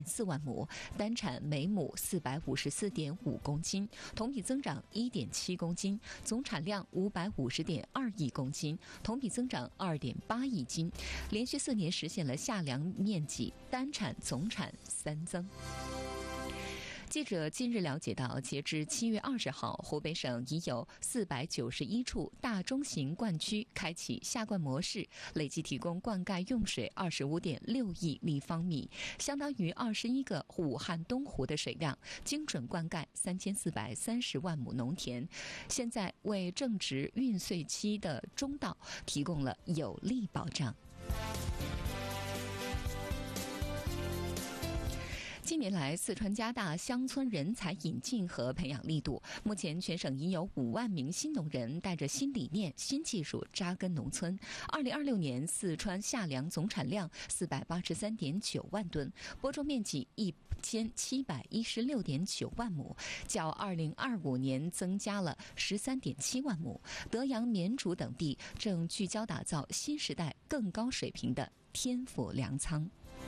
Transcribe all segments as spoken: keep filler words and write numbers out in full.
四万亩，单产每亩四百五十四点五公斤，同比增长一点七公斤，总产量五百五十点二亿公斤，同比增长二点八亿斤，连续四年实现了夏粮面积单产总产三增。记者近日了解到，截至七月二十号，湖北省已有四百九十一处大中型灌区开启下灌模式，累计提供灌溉用水二十五点六亿立方米，相当于二十一个武汉东湖的水量，精准灌溉三千四百三十万亩农田。现在为正值运穗期的中稻提供了有力保障。近年来，四川加大乡村人才引进和培养力度。目前，全省已有五万名新农人带着新理念、新技术扎根农村。二零二六年，四川夏粮总产量四百八十三点九万吨，播种面积一千七百一十六点九万亩，较二零二五年增加了十三点七万亩。德阳、绵竹等地正聚焦打造新时代更高水平的天府粮仓。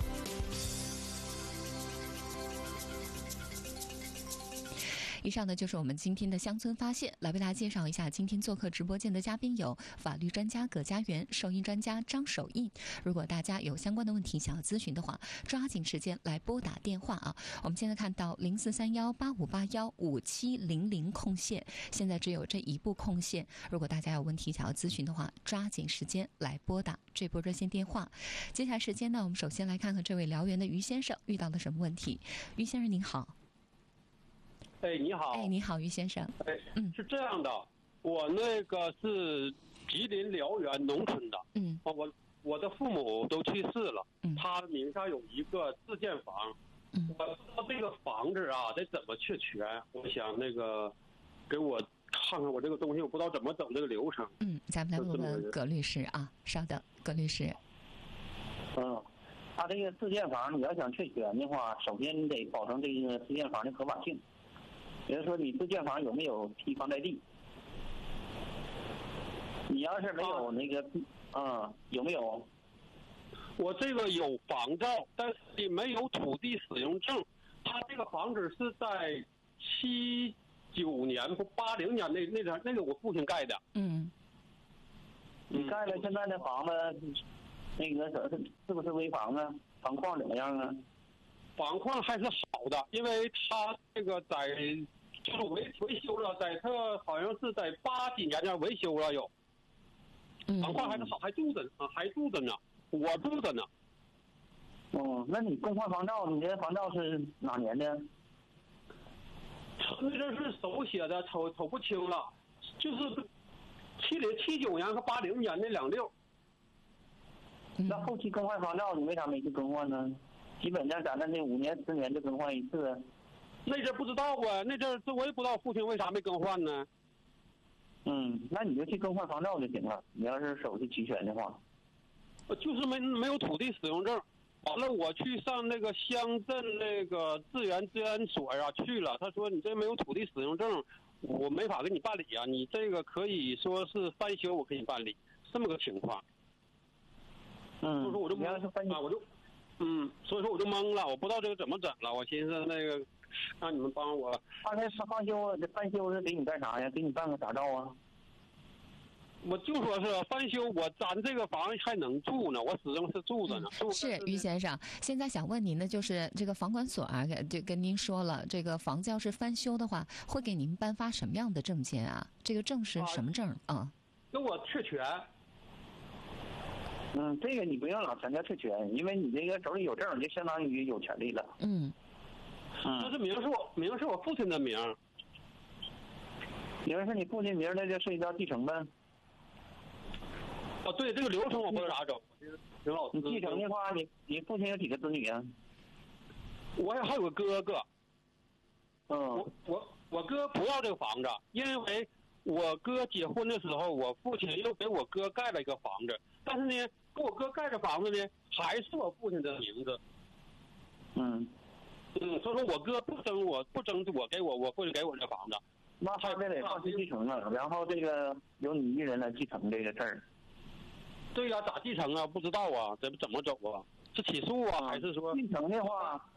以上呢就是我们今天的乡村发现，来为大家介绍一下今天做客直播间的嘉宾有法律专家葛家源、兽医专家张守义。如果大家有相关的问题想要咨询的话，抓紧时间来拨打电话啊！我们现在看到零四三幺八五八幺五七零零空线，现在只有这一部空线。如果大家有问题想要咨询的话，抓紧时间来拨打这波热线电话。接下来时间呢，我们首先来看看这位辽源的于先生遇到了什么问题。于先生您好。 哎，你好！ 哎，你好，于先生。 哎，嗯，是这样的，我那个是吉林辽源农村的， 嗯， 我我的父母都去世了， 嗯， 他名下有一个自建房， 嗯， 我不知道这个房子啊得怎么确权，我想那个给我看看我这个东西，我不知道怎么走这个流程。 嗯，咱们来问问葛律师啊，稍等，葛律师。 嗯，他这个自建房你要想确权的话，首先你得保证这个自建房的合法性。比如说，你自建房有没有批房贷地？你要是没有那个，啊、嗯，有没有？ 我这个有房照，但是你没有土地使用证。他这个房子是在七九年不八零年那那阵那个我父亲盖的。 嗯。 你盖了现在的房子，那个是是不是危房啊？房况怎么样啊？ 房况还是好的，因为他这个在就是维维修了，在他好像是在八几年那维修了有，房况还是好，还住着啊，还住着呢，我住着呢。 哦，那你更换房照，你这房照是哪年的？ 那这是手写的，瞅瞅不清了，就是七零七九年和八零年那两溜。 那后期更换房照，你为啥没去更换呢？基本上咱们那五年十年就更换一次。 那阵不知道啊，那阵这我也不知道父亲为啥没更换呢。 嗯，那你就去更换房照就行了。你要是手续齐全的话， 就是没没有土地使用证。完了，我去上那个乡镇那个资源治安所啊去了，他说你这没有土地使用证，我没法给你办理啊。你这个可以说是翻修，我给你办理，这么个情况。 嗯， 所以说我就要是翻啊，我就。嗯，所以说我就懵了，我不知道这个怎么整了。我寻思那个，让你们帮我。 他那翻修，翻修是给你干啥呀？给你办个啥照啊？ 我就说是翻修，我咱这个房还能住呢，我始终是住着呢。 嗯、是于先生，现在想问您的就是这个房管所啊，就跟您说了，这个房子要是翻修的话，会给您颁发什么样的证件啊？这个证是什么证啊？ 给我确权。 嗯，这个你不用老强调确权，因为你这个手里有证，就相当于有权利了。 嗯， 嗯， 这是名是我名是我父亲的名， 名是你父亲名，那就涉及到继承呗。 哦，对，这个流程我不知道咋走。刘老师， 你继承的话，你你父亲有几个子女啊？ 我还有个哥哥。 嗯， 我我我哥不要这个房子，因为我哥结婚的时候，我父亲又给我哥盖了一个房子。但是呢，给我哥盖的房子呢，还是我父亲的名字。 嗯， 嗯，所以说我哥不争我，不争我给我我父亲给我这房子。 那他这得放弃继承了，然后这个由你一人来继承这个事儿。 对呀、啊，咋继承啊？不知道啊，怎么怎么走啊？是起诉啊，还是说继承的话，